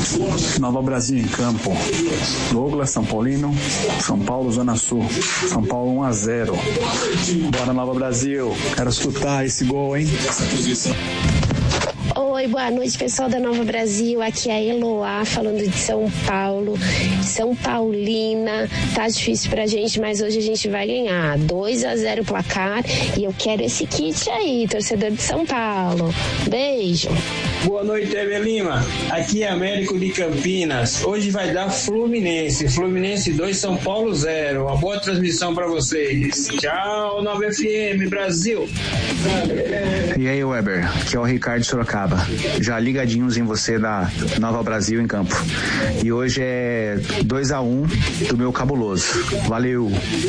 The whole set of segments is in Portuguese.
Nova Brasil em campo. Douglas, São Paulino. São Paulo, Zona Sul. São Paulo 1-0. Bora, Nova Brasil. Quero escutar esse gol, hein? Oi, boa noite, pessoal da Nova Brasil. Aqui é a Eloá, falando de São Paulo, São Paulina. Tá difícil pra gente, mas hoje a gente vai ganhar 2-0 o placar. E eu quero esse kit aí, torcedor de São Paulo. Beijo. Boa noite, Eber Lima. Aqui é Américo de Campinas. Hoje vai dar Fluminense. Fluminense 2, São Paulo 0. Uma boa transmissão pra vocês. Tchau, 9FM Brasil. E aí, Weber, aqui é o Ricardo de Sorocaba, já ligadinhos em você da Nova Brasil em campo. E hoje é 2-1 do meu cabuloso. Valeu!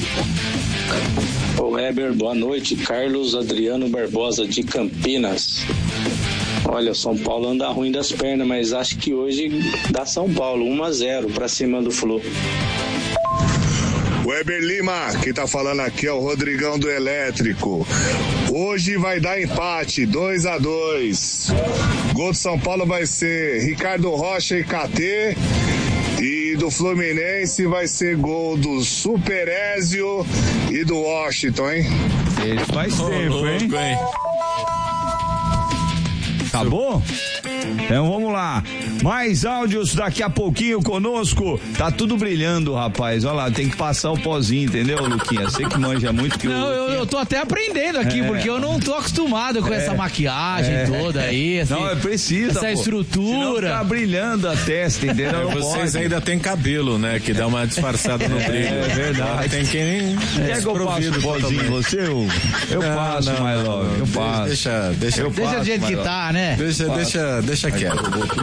Ô Weber, boa noite. Carlos Adriano Barbosa de Campinas. Olha, o São Paulo anda ruim das pernas, mas acho que hoje dá São Paulo 1-0 pra cima do Flu. Weber Lima, quem tá falando aqui é o Rodrigão do Elétrico. Hoje vai dar empate, 2-2. Gol do São Paulo vai ser Ricardo Rocha e KT. E do Fluminense vai ser gol do Super Ézio e do Washington, hein? Ele faz tempo, hein? Acabou? Então vamos lá. Mais áudios daqui a pouquinho conosco. Tá tudo brilhando, rapaz. Olha lá, tem que passar o pozinho, entendeu, Luquinha? Você que manja muito que não, eu tô até aprendendo aqui, porque eu não tô acostumado com essa maquiagem toda aí. Assim, não, é preciso. Essa estrutura. Tá brilhando a testa, entendeu? Vocês ainda tem cabelo, né? Que dá uma disfarçada no brilho. É verdade. Tem quem. Quer que eu passe o pozinho em você? Eu passo, my love. Eu passo. Deixa do jeito que tá, né? Deixa quieto.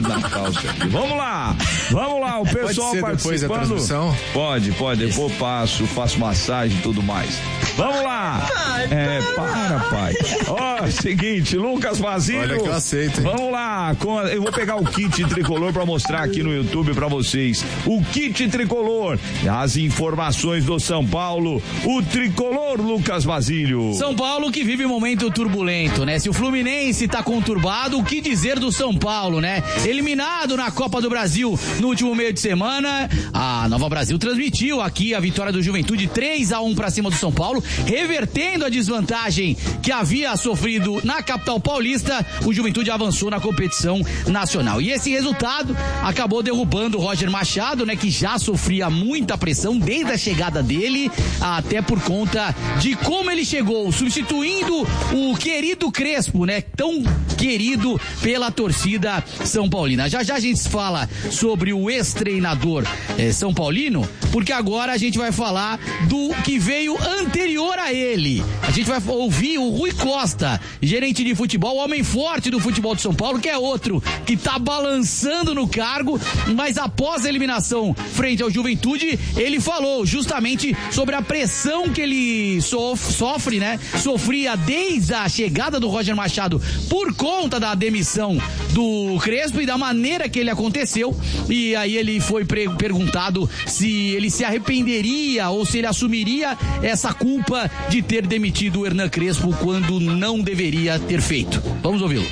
Vamos lá, o pessoal pode ser participando. Depois da transmissão? Pode, depois eu faço massagem e tudo mais. Vamos lá. Para, pai. Ó, seguinte, Lucas Basílio. Olha que eu aceito, hein? Vamos lá, eu vou pegar o kit tricolor pra mostrar aqui no YouTube pra vocês. O kit tricolor, as informações do São Paulo, o tricolor Lucas Basílio. São Paulo que vive um momento turbulento, né? Se o Fluminense tá conturbado, o que dizer do São Paulo, né? Eliminado na Copa do Brasil no último meio de semana, a Nova Brasil transmitiu aqui a vitória do Juventude 3-1 pra cima do São Paulo, revertendo a desvantagem que havia sofrido na capital paulista. O Juventude avançou na competição nacional. E esse resultado acabou derrubando o Roger Machado, né? Que já sofria muita pressão desde a chegada dele, até por conta de como ele chegou, substituindo o querido Crespo, né? Tão querido pela torcida São Paulina. Já a gente fala sobre o ex-treinador São Paulino, porque agora a gente vai falar do que veio anterior a ele. A gente vai ouvir o Rui Costa, gerente de futebol, homem forte do futebol de São Paulo, que é outro que tá balançando no cargo, mas após a eliminação frente ao Juventude, ele falou justamente sobre a pressão que ele sofre, né? Sofria desde a chegada do Roger Machado por conta da demissão do Crespo e da maneira que ele aconteceu. E aí ele foi perguntado se ele se arrependeria ou se ele assumiria essa culpa de ter demitido o Hernan Crespo quando não deveria ter feito. Vamos ouvi-lo.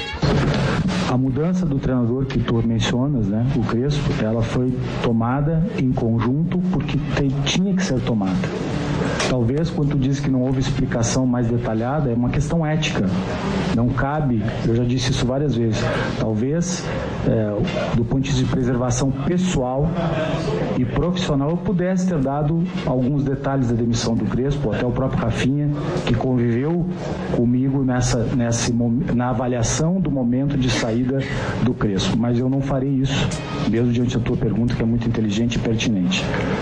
A mudança do treinador que tu mencionas, né, o Crespo, ela foi tomada em conjunto porque tinha que ser tomada. Talvez, quando tu diz que não houve explicação mais detalhada, é uma questão ética. Não cabe, eu já disse isso várias vezes, talvez, do ponto de vista de preservação pessoal e profissional, eu pudesse ter dado alguns detalhes da demissão do Crespo, até o próprio Rafinha, que conviveu comigo na avaliação do momento de saída do Crespo. Mas eu não farei isso, mesmo diante da tua pergunta, que é muito inteligente e pertinente.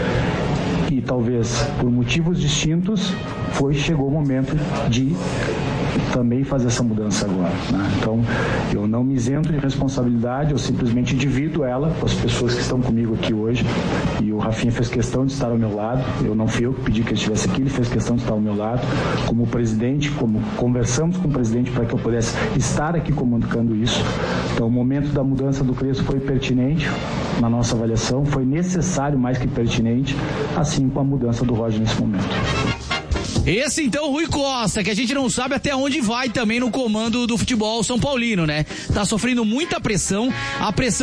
E talvez por motivos distintos chegou o momento de também fazer essa mudança agora, né? Então eu não me isento de responsabilidade, eu simplesmente divido ela com as pessoas que estão comigo aqui hoje, e o Rafinha fez questão de estar ao meu lado. Eu não fui eu que pedi que ele estivesse aqui, ele fez questão de estar ao meu lado como presidente, como conversamos com o presidente para que eu pudesse estar aqui comunicando isso. Então o momento da mudança do Crespo foi pertinente na nossa avaliação, foi necessário mais que pertinente, assim como a mudança do Roger nesse momento. Esse então, Rui Costa, que a gente não sabe até onde vai também no comando do futebol São Paulino, né? Tá sofrendo muita pressão, a pressão